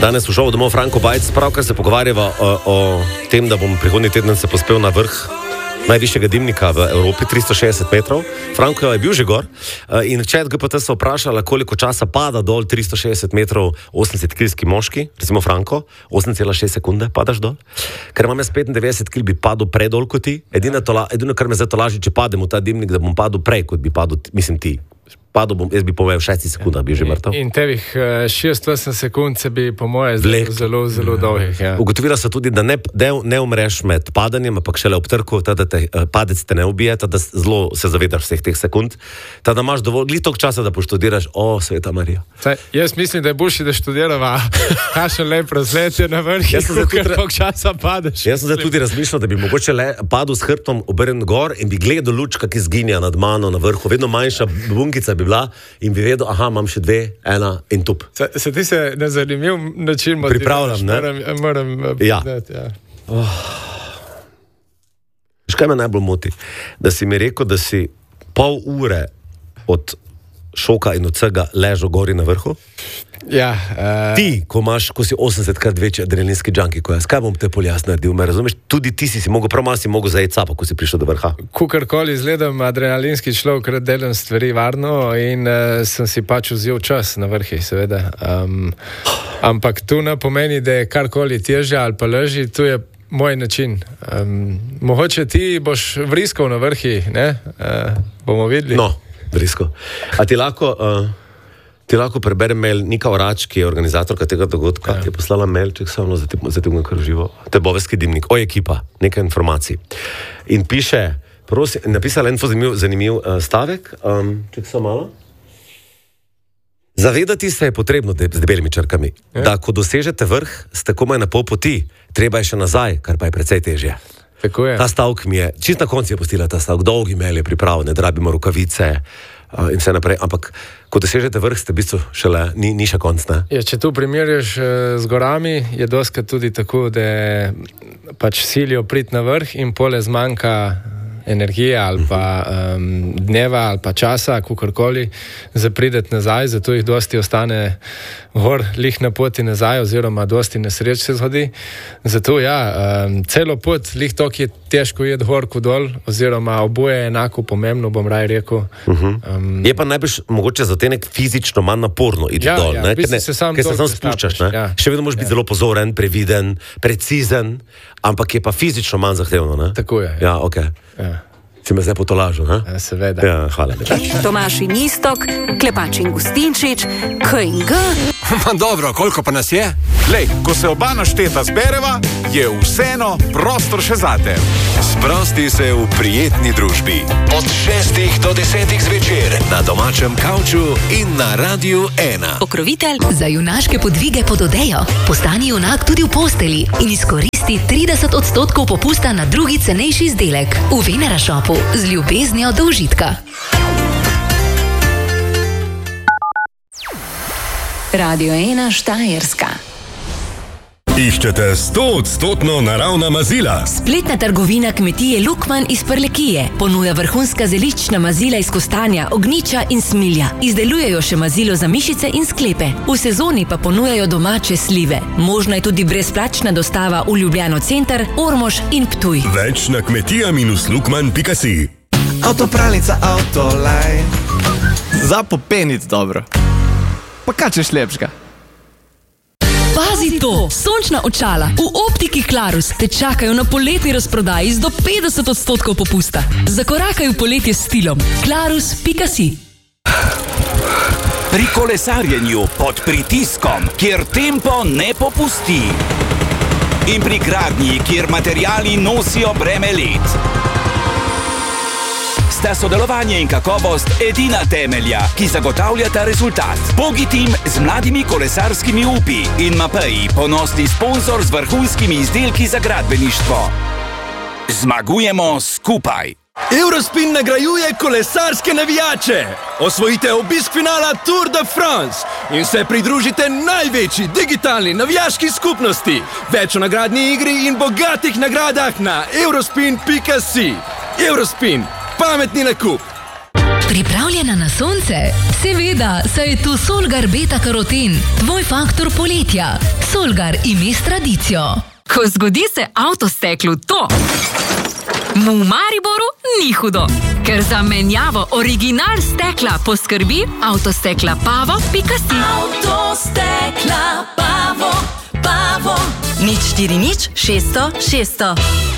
Danes v šovu domov Franko Bajc, pravkar se pogovarjava o tem, da bom prihodnji teden se pospel na vrh najvišjega dimnika v Evropi, 360 metrov. Franko je bil že gor in chat GPT so vprašala, koliko časa pada dol 360 metrov 80-kilski moški, recimo Franko, 8,6 sekunde padaš dol. Ker imam jaz 95 kil, bi padel predol kot ti. Edino, kar me zdaj tolaži, če padem v ta dimnik, da bom padel prej, kot bi padel, mislim ti. Padel bom, jaz bi povedal 6 sekundah, bi že mrtev. In tevih 6-8 sekund se bi po moje zelo, zelo dolgih. Ja. Ugotovila so tudi, da ne umreš med padanjem, ampak šele ob trku, da te padec te ne ubije, da zelo se zavedaš vseh teh sekund, da imaš dovolj toliko časa, da poštudiraš, Sveta Marija. Jaz mislim, da je boljše, da študirava, kakšen lep razlet je na vrh, ker koliko časa padeš. Jaz sem zdaj tudi razmišljal, da bi mogoče padel s hrbtom obrnjen gor in bi gledal lučka, ki zginja nad mano na vrhu, vedno manjša bunkica bi bila in bi vedel, imam še 2, 1 in tup. Se ti se na zanimiv način pripravljam, ne? Moram priznati, ja. Kaj me najbolj moti? Da si mi rekel, da si pol ure od šoka in od vsega ležal gori na vrhu? Ja. Ti, ko si 80krat večji adrenalinski junkie kot jaz, kaj bom te pol jaz naredil? Me razumeš? Tudi ti si mogel, prav malo si mogel zajeti capa, ko si prišel do vrha. Kukarkoli izgledam adrenalinski človek, ker delam stvari varno in sem si pač vzel čas na vrhi, seveda. Ampak tu ne pomeni, da je karkoli težje ali pa lažje, tu je moj način. Mogoče ti boš vriskal na vrhi, ne? Bomo videli. No, vriskal. A ti lahko preberem mail Nika Orač, ki je organizatorka tega dogodka, ki je poslala mail, če samo za te kar živo. Tebovski dimnik. Ekipa, nekaj informacij. In piše, napisala en zanimiv stavek, če samo malo. Zavedati se je potrebno, z debelimi črkami, da ko dosežete vrh, ste komaj na pol poti, treba je še nazaj, kar pa je precej težje. Tako je. Ta stavk mi je, čist na koncu je postila ta stavk, dolgi mail je pripravljen, da rabimo rokavice in vse naprej, ampak ko dosežete vrh, ste v bistvu šele, ni še konc, ne? Ja, če tu primerjaš z gorami, je doskrat tudi tako, da pač silijo priti na vrh in pole zmanjka energije ali pa dneva ali pa časa, kakorkoli, za prideti nazaj, zato jih dosti ostane gor, lih na poti nazaj, oziroma dosti nesreč se zgodi. Zato celo pot, lih toliko je težko iti gor kot dol, oziroma oboje je enako pomembno, bom raje rekel. Je pa najbrž mogoče za te nek fizično manj naporno iti dol, ne? Ker se sam spuščaš, ne? Ja. Še vedno moraš biti zelo pozoren, previden, precizen, ampak je pa fizično manj zahtevno, ne? Tako je. Ja, okej. Ja. Si me zdaj potolažil, ne? Ja, seveda. Ja, hvala. Tomaž in Istok, Klepač in Gustinčič, K&G. Dobro, koliko pa nas je? Lej, ko se oba našteta zbereva, je vseeno prostor še zate. Sprosti se v prijetni družbi. Od 6 do 10 zvečer na domačem kavču in na Radiu 1. Pokrovitelj za junaške podvige pod odejo. Postani junak tudi v posteli in izkoristi 30% popusta na drugi cenejši izdelek v Venera Shopu z ljubeznijo do užitka. Radio 1 Štajerska. Iščete 100% naravna mazila? Spletna trgovina kmetije Lukman iz Prlekije ponuja vrhunska zeliščna mazila iz kostanja, ognjiča in smilja. Izdelujejo še mazilo za mišice in sklepe. V sezoni pa ponujajo domače slive. Možna je tudi brezplačna dostava v Ljubljano center, Ormož in Ptuj. Več na kmetija-lukman.si. Avtopralnica Autolaj. Za popenit dobro. Pa kaj češ lepšega? Pazi to! Sončna očala v optiki Klarus te čakajo na poletni razprodaji z do 50% popusta. Zakorakaj v poletje s stilom. Klarus.si. Pri kolesarjenju pod pritiskom, kjer tempo ne popusti. In pri gradnji, kjer materiali nosijo breme let. Sta sodelovanje in kakovost edina temelja, ki zagotavljata rezultat. Pogitim z mladimi kolesarskimi upi in Mapeji, ponosni sponsor z vrhunskimi izdelki za gradbeništvo. Zmagujemo skupaj! Eurospin nagrajuje kolesarske navijače. Osvojite obisk finala Tour de France in se pridružite največji digitalni navijaški skupnosti. Več o nagradni igri in bogatih nagradah na eurospin.si. Eurospin. Pametni nakup. Pripravljena na sonce? Seveda, saj je tu Solgar beta-karoten, tvoj faktor poletja. Solgar ime s tradicijo. Ko zgodi se avtosteklu to, mu v Mariboru ni hudo, ker za menjavo original stekla poskrbi Avtostekla Pavo.si. Avtostekla Pavo, Pavo. 040 600 600.